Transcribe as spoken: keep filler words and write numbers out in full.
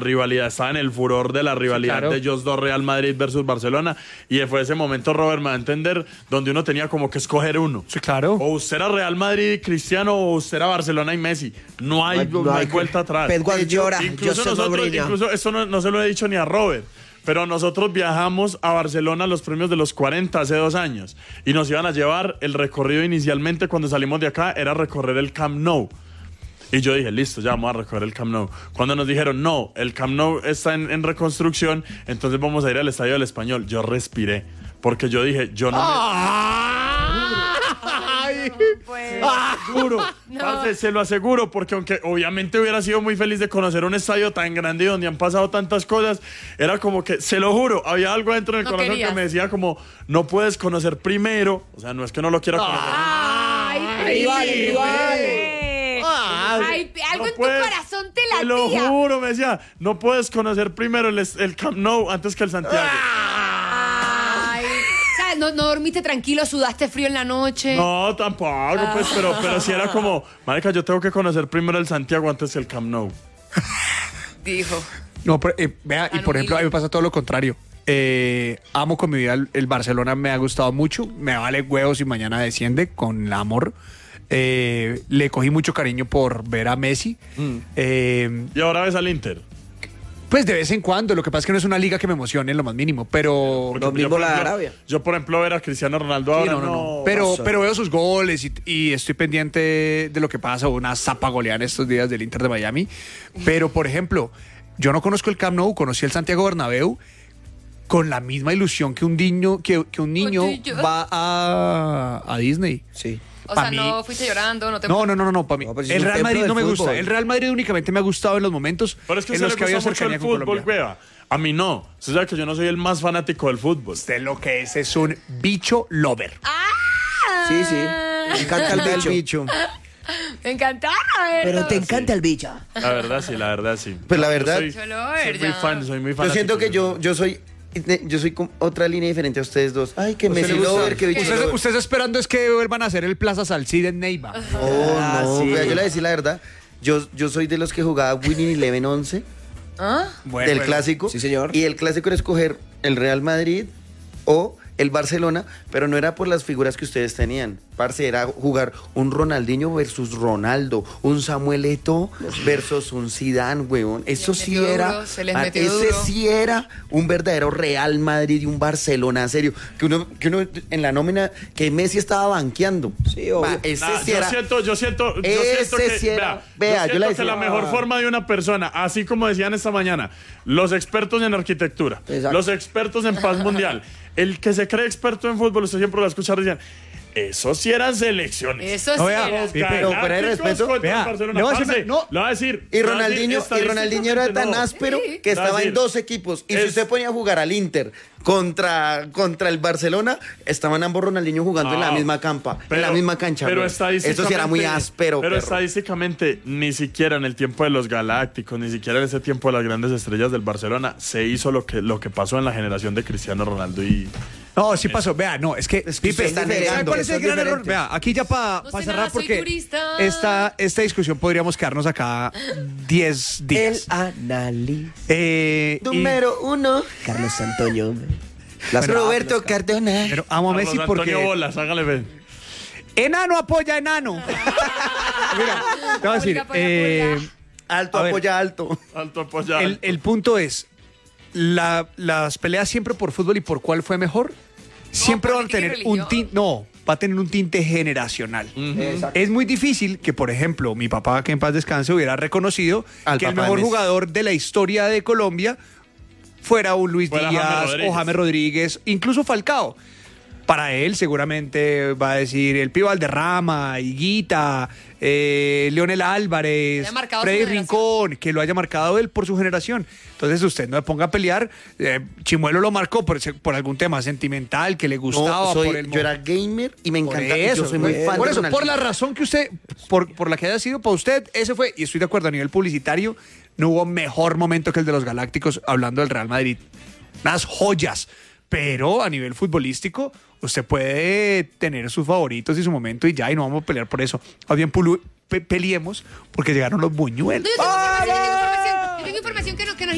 rivalidad, estaba en el furor de la rivalidad sí, claro. de ellos dos, Real Madrid versus Barcelona, y fue ese momento, Robert, me va a entender, donde uno tenía como que escoger uno. Sí, claro. O usted era Real Madrid y Cristiano, o usted era Barcelona y Messi. No hay, no, no hay vuelta atrás. Pep Guardiola, incluso nosotros, incluso esto no, no se lo he dicho ni a Robert, pero nosotros viajamos a Barcelona a los premios de los cuarenta hace dos años y nos iban a llevar, el recorrido inicialmente cuando salimos de acá era recorrer el Camp Nou. Y yo dije, listo, ya vamos a recorrer el Camp Nou. Cuando nos dijeron, no, el Camp Nou está en, en reconstrucción, entonces vamos a ir al Estadio del Español, yo respiré, porque yo dije, yo no me... Pues, ah, juro, no. Parce, se lo aseguro, porque aunque obviamente hubiera sido muy feliz de conocer un estadio tan grande y donde han pasado tantas cosas, era como que, se lo juro, había algo dentro del no corazón querías. que me decía como, no puedes conocer primero, o sea, no es que no lo quiera conocer. ¡Ay, ay vale, vale! Ay, algo no en puedes, tu corazón te latía. Te lo juro, me decía, no puedes conocer primero el, el Camp Nou antes que el Santiago. Ay, ¿sabes? No, no dormiste tranquilo, sudaste frío en la noche. No, tampoco, ah. pues, pero, pero sí era como, marica, yo tengo que conocer primero el Santiago antes que el Camp Nou. Dijo. No, pero, eh, vea, y por ejemplo, a mí me pasa todo lo contrario. Eh, amo con mi vida el, el Barcelona, me ha gustado mucho, me vale huevos si mañana desciende con el amor. Eh, le cogí mucho cariño por ver a Messi. Mm. Eh, ¿Y ahora ves al Inter? Pues de vez en cuando, lo que pasa es que no es una liga que me emocione en lo más mínimo, pero... Lo mismo la de Arabia. Yo, por ejemplo, ver a Cristiano Ronaldo ahora sí, no, no, no. Pero, pero veo sus goles y, y estoy pendiente de lo que pasa, una zapa goleada estos días del Inter de Miami. Pero, por ejemplo, yo no conozco el Camp Nou, conocí el Santiago Bernabéu con la misma ilusión que un niño, que, que un niño va a, a Disney. Sí. O pa sea, mí, no fuiste llorando, no te... No, no, no, no, no para mí. No, pues el Real Madrid no me fútbol. gusta. El Real Madrid únicamente me ha gustado en los momentos pero es que en los que había cercanía con fútbol, Colombia. A mí no. Usted sabe que yo no soy el más fanático del fútbol. Usted lo que es es un bicho lover. ¡Ah! Sí, sí. Me encanta el bicho. bicho. Me encanta. Pero te encanta sí. el bicho. La verdad sí, la verdad sí. Pues la verdad. Yo soy, soy muy fan, soy muy fanático. Yo siento que yo, yo soy... Yo soy otra línea diferente a ustedes dos. Ay, que Messi lover, que bicho Usted, usted está esperando es que vuelvan a hacer el Plaza Salcid en Neiva. Oh, ah, no, sí. Yo le voy a decir la verdad. Yo, yo soy de los que jugaba Winning Eleven once ¿Ah? bueno, del bueno. clásico. Sí, señor. Y el clásico era escoger el Real Madrid o el Barcelona, pero no era por las figuras que ustedes tenían. Parce, era jugar un Ronaldinho versus Ronaldo, un Samuel Eto'o versus un Zidane, weón. Eso sí era, duro, se les ah, metió ese duro. sí era un verdadero Real Madrid y un Barcelona, en serio. Que uno, que uno en la nómina, que Messi estaba banqueando. Sí, obvio. Va, ese nah, sí yo era. Siento, yo siento, yo ese siento que, sí era. vea, Vea, yo siento yo le que decía, la mejor ah. forma de una persona, así como decían esta mañana, los expertos en arquitectura, exacto. los expertos en paz mundial, el que se cree experto en fútbol, usted siempre lo va a escuchar, decían, eso sí eran selecciones. Eso sí no, vea, era. sí, pero fuera de respeto, vea, le voy a decir, no, lo va a decir. Y Ronaldinho, y Ronaldinho era tan no. áspero Sí. que estaba decir, en dos equipos. Y es, si usted ponía a jugar al Inter contra, contra el Barcelona, estaban ambos Ronaldinho jugando no, en la misma campa, pero, en la misma cancha. Pero bro. estadísticamente, eso sí era muy áspero. Pero perro. estadísticamente, ni siquiera en el tiempo de los Galácticos, ni siquiera en ese tiempo de las grandes estrellas del Barcelona, se hizo lo que, lo que pasó en la generación de Cristiano Ronaldo y... No, sí pasó. Vea, no, es que, es que Pipe, está ¿sabe negando, cuál es el son gran error? diferentes. Vea, aquí ya para No pa sé cerrar, nada, soy porque turista. esta, esta discusión podríamos quedarnos acá diez El días. análisis. Eh, y- Número uno, Carlos Antonio. Bueno, Roberto Cardona. pero amo a Carlos Messi Antonio porque... Bolas, hágale ver. Enano apoya enano. Mira, te voy a decir, Apoya, apoya, eh, apoya. Alto A ver. apoya alto. Alto apoyado. el, el punto es, la, las peleas siempre por fútbol y por cuál fue mejor, siempre por van a tener religión. un tinte, no, va a tener un tinte generacional. Exacto. Es muy difícil que, por ejemplo, mi papá, que en paz descanse, hubiera reconocido Al que el papá de mejor Messi. jugador de la historia de Colombia fuera un Luis Fuera Díaz James Rodríguez. o James Rodríguez, incluso Falcao. Para él seguramente va a decir el Pío Valderrama, Higuita, eh, Leonel Álvarez, Que haya marcado Freddy su generación. Rincón, que lo haya marcado él por su generación. Entonces usted no me ponga a pelear. eh, Chimuelo lo marcó por, ese- por algún tema sentimental que le gustaba. No, soy- por el yo era gamer y me por encanta. y eso, yo soy muy por fan de eso, por Ronaldinho. la razón que usted, por, por la que haya sido para usted, ese fue, y estoy de acuerdo, a nivel publicitario, no hubo mejor momento que el de los Galácticos hablando del Real Madrid. Unas joyas. Pero a nivel futbolístico, usted puede tener sus favoritos y su momento y ya, y no vamos a pelear por eso. Más bien pulu- pe- peleemos porque llegaron los buñuelos. ¡Vamos!